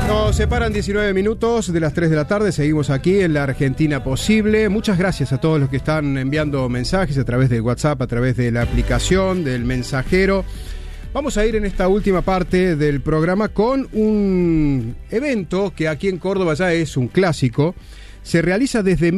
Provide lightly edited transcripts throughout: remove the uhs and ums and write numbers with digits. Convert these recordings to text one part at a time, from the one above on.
Nos separan 19 minutos de las 3 de la tarde, seguimos aquí en La Argentina Posible. Muchas gracias a todos los que están enviando mensajes a través del WhatsApp, a través de la aplicación, del mensajero. Vamos a ir en esta última parte del programa con un evento que aquí en Córdoba ya es un clásico. Se realiza desde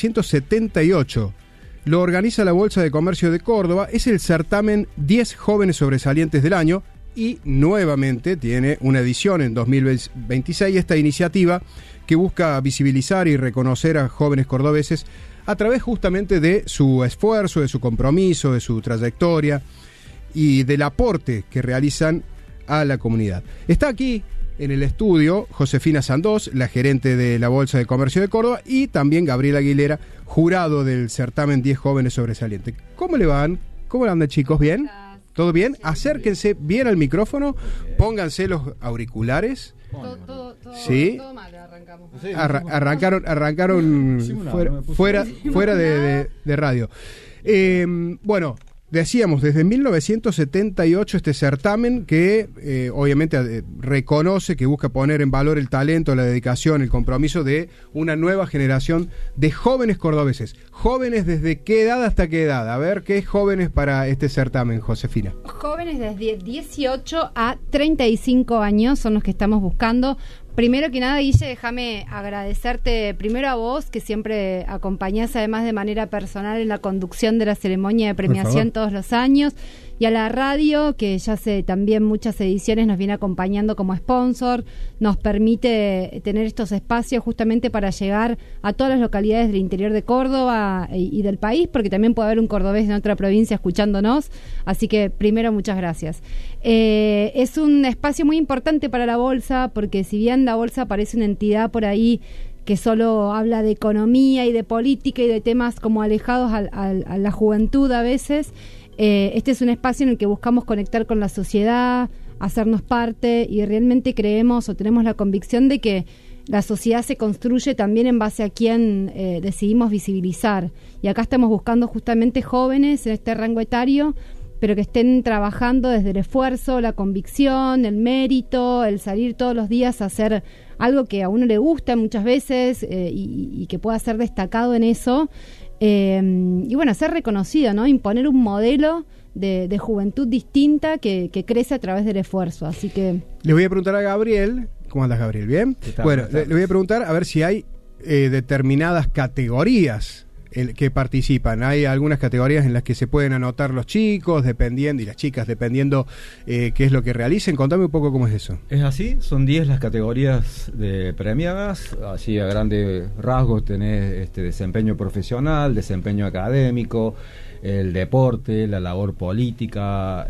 1978. Lo organiza la Bolsa de Comercio de Córdoba. Es el certamen 10 jóvenes sobresalientes del año. Y nuevamente tiene una edición en 2026, esta iniciativa que busca visibilizar y reconocer a jóvenes cordobeses a través justamente de su esfuerzo, de su compromiso, de su trayectoria y del aporte que realizan a la comunidad. Está aquí en el estudio Josefina Sandós, la gerente de la Bolsa de Comercio de Córdoba, y también Gabriel Aguilera, jurado del certamen 10 jóvenes sobresalientes. ¿Cómo le van? ¿Cómo le andan, chicos? ¿Bien? ¿Todo bien? Acérquense bien al micrófono, pónganse los auriculares. Todo ¿Sí? Todo mal, arrancamos. Arrancaron fuera de radio. Bueno, decíamos, desde 1978 este certamen que obviamente reconoce, que busca poner en valor el talento, la dedicación, el compromiso de una nueva generación de jóvenes cordobeses. ¿Jóvenes desde qué edad hasta qué edad? A ver, ¿qué es jóvenes para este certamen, Josefina? Jóvenes desde 18 a 35 años son los que estamos buscando. Primero que nada, Guille, déjame agradecerte primero a vos, que siempre acompañás además de manera personal en la conducción de la ceremonia de premiación todos los años, y a la radio, que ya hace también muchas ediciones nos viene acompañando como sponsor, nos permite tener estos espacios justamente para llegar a todas las localidades del interior de Córdoba y del país, porque también puede haber un cordobés en otra provincia escuchándonos, así que primero muchas gracias. Es un espacio muy importante para la Bolsa, porque si bien la Bolsa parece una entidad por ahí que solo habla de economía y de política y de temas como alejados a la juventud a veces, este es un espacio en el que buscamos conectar con la sociedad, hacernos parte, y realmente creemos o tenemos la convicción de que la sociedad se construye también en base a quién decidimos visibilizar. Y acá estamos buscando justamente jóvenes en este rango etario, pero que estén trabajando desde el esfuerzo, la convicción, el mérito, el salir todos los días a hacer algo que a uno le gusta muchas veces y que pueda ser destacado en eso. Y bueno, ser reconocido, ¿no? Imponer un modelo de juventud distinta que crece a través del esfuerzo. Así que le voy a preguntar a Gabriel. ¿Cómo andas, Gabriel? ¿Bien? Bueno, le voy a preguntar a ver si hay determinadas categorías que participan. Hay algunas categorías en las que se pueden anotar los chicos, dependiendo, y las chicas, dependiendo qué es lo que realicen. Contame un poco cómo es eso. Es así, son 10 las categorías premiadas. Así a grandes rasgos tenés desempeño profesional, desempeño académico, el deporte, la labor política,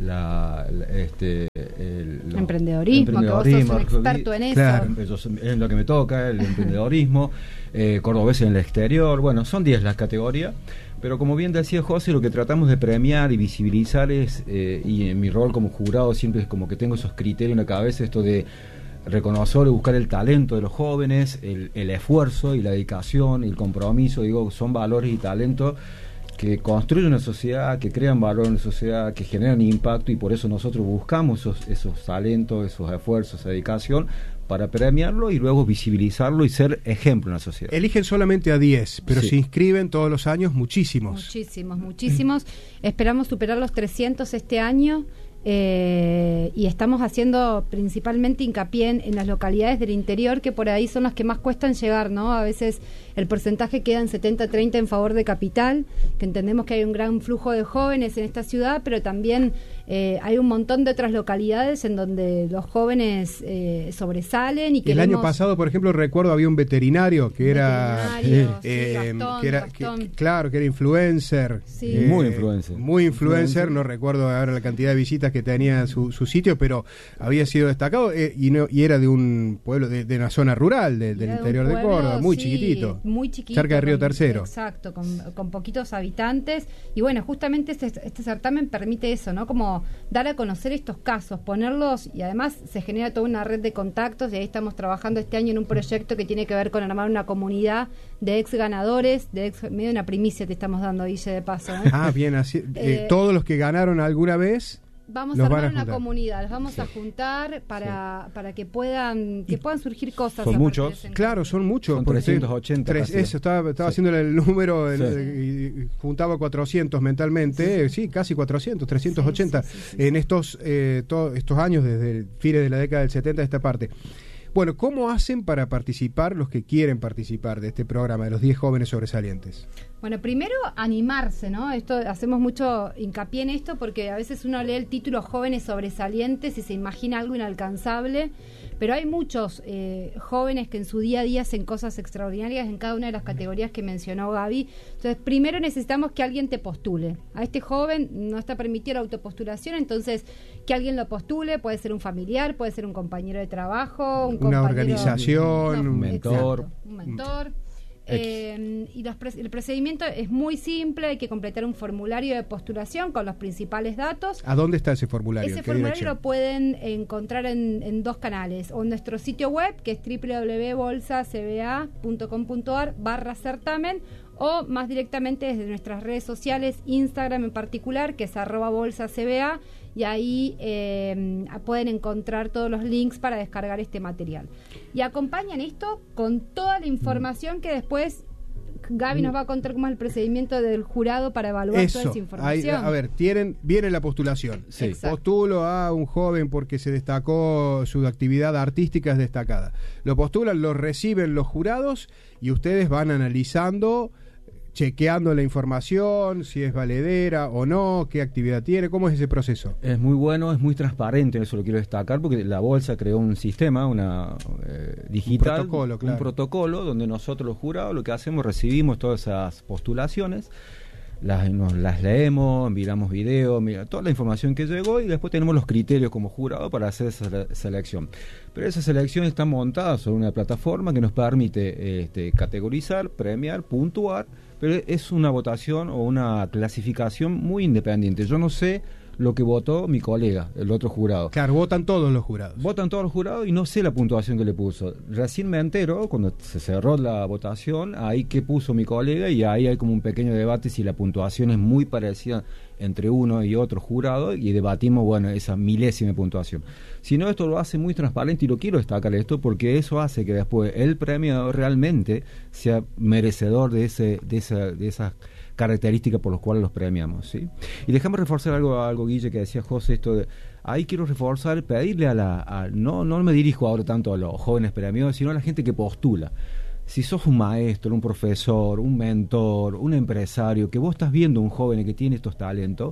emprendedorismo, que vos sos un experto en eso. Claro, es lo que me toca, el emprendedorismo, cordobés en el exterior. Bueno, son 10 las categorías, pero como bien decía José, lo que tratamos de premiar y visibilizar es, y en mi rol como jurado siempre es como que tengo esos criterios en la cabeza, esto de reconocer y buscar el talento de los jóvenes, el esfuerzo y la dedicación y el compromiso. Digo, son valores y talentos que construyen una sociedad, que crean valor en la sociedad, que generan impacto, y por eso nosotros buscamos esos talentos, esos esfuerzos, esa dedicación, para premiarlo y luego visibilizarlo y ser ejemplo en la sociedad. Eligen solamente a 10, pero sí, se inscriben todos los años muchísimos. Muchísimos. Esperamos superar los 300 este año. Y estamos haciendo principalmente hincapié en las localidades del interior, que por ahí son las que más cuestan llegar, ¿no? A veces el porcentaje queda en 70-30 en favor de capital, que entendemos que hay un gran flujo de jóvenes en esta ciudad, pero también hay un montón de otras localidades en donde los jóvenes sobresalen. Y el año pasado, por ejemplo, recuerdo había un veterinario que era Gastón. Claro, que era influencer, sí. Muy influencer. No recuerdo ahora la cantidad de visitas que tenía su sitio, pero había sido destacado y era de un pueblo, de una zona rural del interior de Córdoba, muy chiquitito, cerca de Río Tercero. Exacto, con poquitos habitantes. Y bueno, justamente este certamen permite eso, ¿no? Como dar a conocer estos casos, ponerlos, y además se genera toda una red de contactos. Y ahí estamos trabajando este año en un proyecto que tiene que ver con armar una comunidad de ex ganadores, medio una primicia te estamos dando, Guille, de paso, ¿eh? Bien, así, todos los que ganaron alguna vez Vamos a armar una comunidad, los vamos a juntar para que puedan surgir cosas. Son muchos. Claro, son muchos. Son 380. Eso, estaba haciendo el número, y juntaba 400 mentalmente, casi 400, 380 en estos años, desde fines de la década del 70 a esta parte. Bueno, ¿cómo hacen para participar los que quieren participar de este programa de los 10 jóvenes sobresalientes? Bueno, primero animarse, ¿no? Hacemos mucho hincapié en esto porque a veces uno lee el título Jóvenes Sobresalientes y se imagina algo inalcanzable, pero hay muchos jóvenes que en su día a día hacen cosas extraordinarias en cada una de las categorías que mencionó Gaby. Entonces, primero necesitamos que alguien te postule. A este joven no está permitida la autopostulación, entonces que alguien lo postule, puede ser un familiar, puede ser un compañero de trabajo, una organización, un mentor. Exacto, un mentor. Y el procedimiento es muy simple, hay que completar un formulario de postulación con los principales datos. ¿A dónde está ese formulario? Ese formulario lo pueden encontrar en dos canales, o en nuestro sitio web, que es www.bolsacba.com.ar/certamen, o más directamente desde nuestras redes sociales, Instagram en particular, que es @bolsacba, y ahí pueden encontrar todos los links para descargar este material. Y acompañan esto con toda la información que después Gaby nos va a contar cómo es el procedimiento del jurado para evaluar toda esa información. Viene la postulación. Sí. Postulo a un joven porque se destacó, su actividad artística es destacada. Lo postulan, lo reciben los jurados y ustedes van analizando, chequeando la información, si es valedera o no, qué actividad tiene, ¿cómo es ese proceso? Es muy bueno, es muy transparente, eso lo quiero destacar, porque la Bolsa creó un sistema, digital, un protocolo donde nosotros los jurados lo que hacemos, recibimos todas esas postulaciones, nos las leemos, miramos videos, toda la información que llegó y después tenemos los criterios como jurado para hacer esa selección. Pero esa selección está montada sobre una plataforma que nos permite categorizar, premiar, puntuar, pero es una votación o una clasificación muy independiente. Yo no sé lo que votó mi colega, el otro jurado. Claro, votan todos los jurados. Votan todos los jurados y no sé la puntuación que le puso. Recién me entero, cuando se cerró la votación, ahí que puso mi colega, y ahí hay como un pequeño debate si la puntuación es muy parecida entre uno y otro jurado, y debatimos, esa milésima puntuación. Si no, esto lo hace muy transparente, y lo quiero destacar esto, porque eso hace que después el premio realmente sea merecedor de esas características por las cuales los premiamos, ¿sí? Y déjame reforzar algo, Guille, que decía José, ahí quiero reforzar, pedirle no me dirijo ahora tanto a los jóvenes premiados, sino a la gente que postula. Si sos un maestro, un profesor, un mentor, un empresario, que vos estás viendo un joven que tiene estos talentos,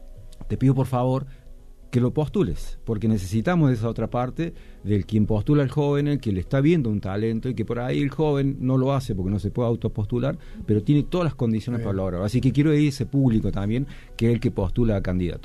te pido por favor que lo postules, porque necesitamos esa otra parte del quien postula al joven, el que le está viendo un talento, y que por ahí el joven no lo hace porque no se puede autopostular, pero tiene todas las condiciones para lograrlo. Así que quiero ir ese público también, que es el que postula a candidatos.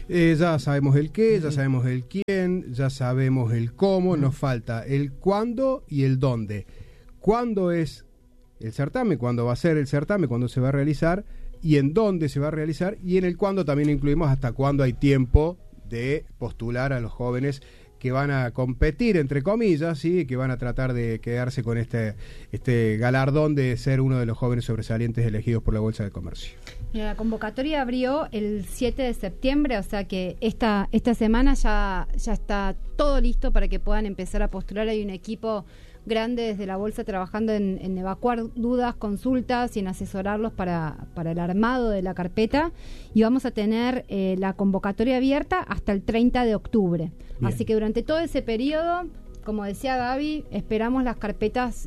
Ya sabemos el qué, ya sabemos el quién, ya sabemos el cómo, nos falta el cuándo y el dónde. ¿Cuándo es el certamen? ¿Cuándo va a ser el certamen? ¿Cuándo se va a realizar? ¿Y en dónde se va a realizar? Y en el cuándo también incluimos hasta cuándo hay tiempo de postular a los jóvenes que van a competir, entre comillas, ¿sí? Que van a tratar de quedarse con este galardón de ser uno de los jóvenes sobresalientes elegidos por la Bolsa de Comercio. Mira, la convocatoria abrió el 7 de septiembre, o sea que esta semana ya está todo listo para que puedan empezar a postular. Hay un equipo grande desde la Bolsa trabajando en evacuar dudas, consultas y en asesorarlos para el armado de la carpeta, y vamos a tener la convocatoria abierta hasta el 30 de octubre. Bien. Así que durante todo ese periodo, como decía Gaby, esperamos las carpetas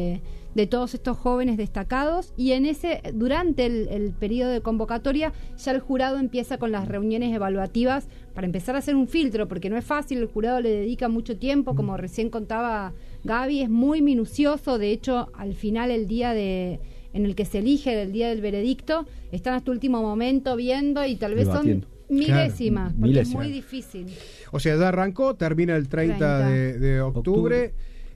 de todos estos jóvenes destacados, y durante el periodo de convocatoria ya el jurado empieza con las reuniones evaluativas para empezar a hacer un filtro, porque no es fácil, el jurado le dedica mucho tiempo, como recién contaba Gaby, es muy minucioso. De hecho, al final, el día en el que se elige, el día del veredicto, están hasta último momento viendo, y tal vez son milésimas, porque es muy difícil. O sea, ya arrancó, termina el 30 de octubre.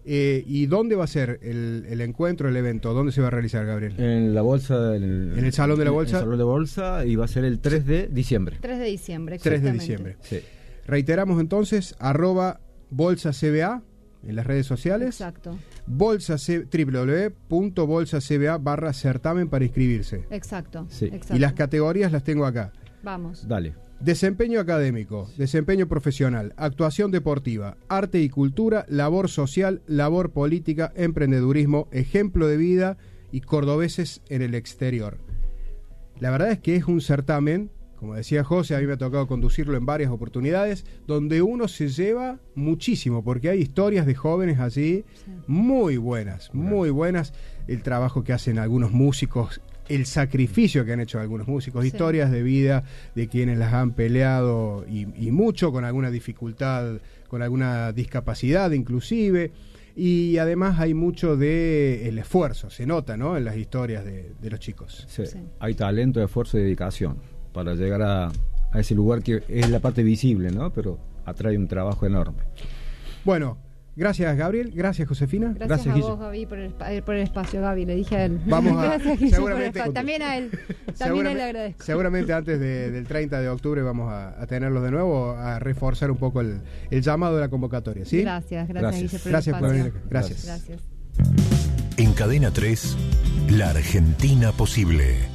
¿Y dónde va a ser el encuentro, el evento? ¿Dónde se va a realizar, Gabriel? En la Bolsa. ¿En el Salón de la Bolsa? En el Salón de Bolsa, y va a ser el 3 de diciembre. 3 de diciembre, 3 de diciembre. Sí. Reiteramos entonces, @BolsaCBA en las redes sociales. Exacto. www.bolsacba.certamen para inscribirse. Exacto. Sí. Exacto. Y las categorías las tengo acá. Vamos. Dale. Desempeño académico, desempeño profesional, actuación deportiva, arte y cultura, labor social, labor política, emprendedurismo, ejemplo de vida y cordobeses en el exterior. La verdad es que es un certamen, como decía José, a mí me ha tocado conducirlo en varias oportunidades, donde uno se lleva muchísimo, porque hay historias de jóvenes así, muy buenas, el trabajo que hacen algunos músicos, el sacrificio que han hecho algunos músicos, historias de vida de quienes las han peleado y mucho, con alguna dificultad, con alguna discapacidad inclusive, y además hay mucho de el esfuerzo, se nota, ¿no?, en las historias de los chicos. Sí. Hay talento, esfuerzo y dedicación para llegar a ese lugar que es la parte visible, ¿no?, pero atrae un trabajo enorme. Bueno, gracias, Gabriel. Gracias, Josefina. Gracias a vos, Gaby, por el espacio. Gaby, le dije a él. Vamos a, gracias, Guille, seguramente, también a él. También a él le agradezco. Seguramente antes del 30 de octubre vamos a tenerlos de nuevo, a reforzar un poco el llamado de la convocatoria. ¿Sí? Gracias, Guille, por el espacio. Por venir. Gracias. Gracias. En Cadena 3, La Argentina Posible.